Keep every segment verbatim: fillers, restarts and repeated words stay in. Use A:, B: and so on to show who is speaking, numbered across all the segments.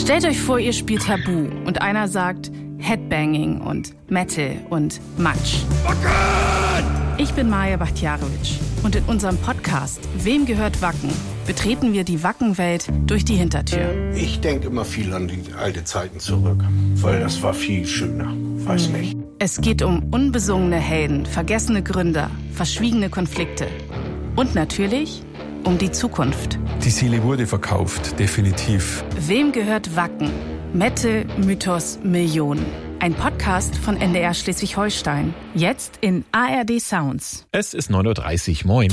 A: Stellt euch vor, ihr spielt Tabu und einer sagt Headbanging und Metal und Matsch. Ich bin Maja Bachtjarowitsch und in unserem Podcast Wem gehört Wacken? Betreten wir die Wackenwelt durch die Hintertür.
B: Ich denke immer viel an die alten Zeiten zurück, weil das war viel schöner. Weiß nicht.
A: Es geht um unbesungene Helden, vergessene Gründer, verschwiegene Konflikte und natürlich um die Zukunft.
C: Die Seele wurde verkauft, definitiv.
A: Wem gehört Wacken? Metal, Mythos, Millionen. Ein Podcast von N D R Schleswig-Holstein. Jetzt in A R D Sounds.
D: Es ist neun Uhr dreißig. Moin.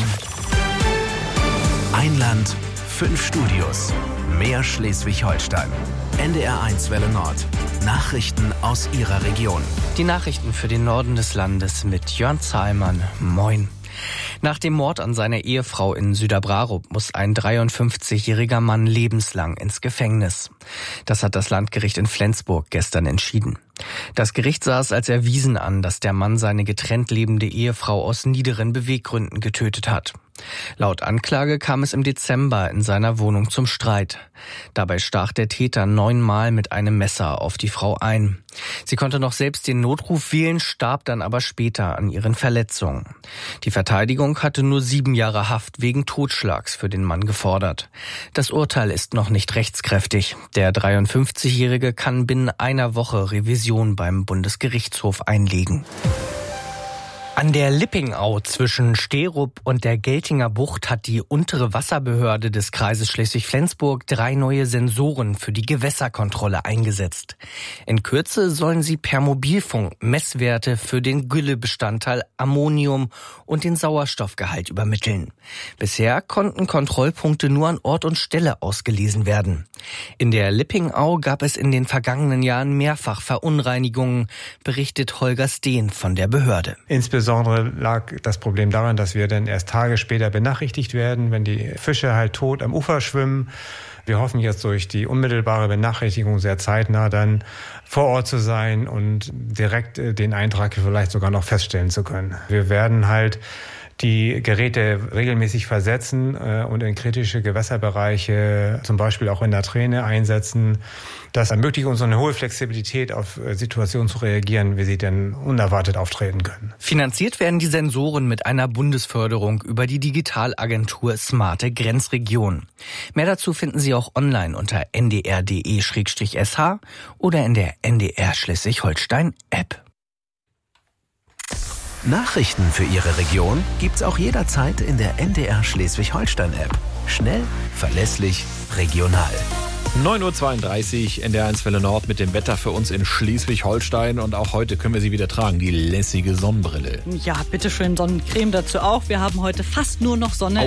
E: Ein Land, fünf Studios. Mehr Schleswig-Holstein. N D R eins Welle Nord. Nachrichten aus Ihrer Region.
F: Die Nachrichten für den Norden des Landes mit Jörn Zahlmann. Moin. Nach dem Mord an seiner Ehefrau in Süderbrarup muss ein dreiundfünfzigjähriger Mann lebenslang ins Gefängnis. Das hat das Landgericht in Flensburg gestern entschieden. Das Gericht sah es als erwiesen an, dass der Mann seine getrennt lebende Ehefrau aus niederen Beweggründen getötet hat. Laut Anklage kam es im Dezember in seiner Wohnung zum Streit. Dabei stach der Täter neunmal mit einem Messer auf die Frau ein. Sie konnte noch selbst den Notruf wählen, starb dann aber später an ihren Verletzungen. Die Verteidigung hatte nur sieben Jahre Haft wegen Totschlags für den Mann gefordert. Das Urteil ist noch nicht rechtskräftig. Der dreiundfünfzigjährige kann binnen einer Woche Revision beim Bundesgerichtshof einlegen. An der Lippingau zwischen Sterup und der Geltinger Bucht hat die untere Wasserbehörde des Kreises Schleswig-Flensburg drei neue Sensoren für die Gewässerkontrolle eingesetzt. In Kürze sollen sie per Mobilfunk Messwerte für den Güllebestandteil Ammonium und den Sauerstoffgehalt übermitteln. Bisher konnten Kontrollpunkte nur an Ort und Stelle ausgelesen werden. In der Lippingau gab es in den vergangenen Jahren mehrfach Verunreinigungen, berichtet Holger Steen von der Behörde.
G: Insbesondere lag das Problem daran, dass wir dann erst Tage später benachrichtigt werden, wenn die Fische halt tot am Ufer schwimmen. Wir hoffen jetzt durch die unmittelbare Benachrichtigung sehr zeitnah dann vor Ort zu sein und direkt den Eintrag vielleicht sogar noch feststellen zu können. Wir werden halt die Geräte regelmäßig versetzen und in kritische Gewässerbereiche, zum Beispiel auch in der Träne, einsetzen. Das ermöglicht uns eine hohe Flexibilität, auf Situationen zu reagieren, wie sie denn unerwartet auftreten können.
F: Finanziert werden die Sensoren mit einer Bundesförderung über die Digitalagentur Smarte Grenzregion. Mehr dazu finden Sie auch online unter n d r punkt d e slash s h oder in der N D R Schleswig-Holstein-App.
E: Nachrichten für Ihre Region gibt's auch jederzeit in der N D R Schleswig-Holstein-App. Schnell, verlässlich, regional.
D: neun Uhr zweiunddreißig, N D R eins Welle Nord mit dem Wetter für uns in Schleswig-Holstein. Und auch heute können wir sie wieder tragen, die lässige Sonnenbrille.
H: Ja, bitteschön, Sonnencreme dazu auch. Wir haben heute fast nur noch Sonne.